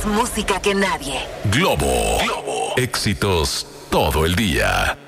música que nadie. Globo. Éxitos todo el día.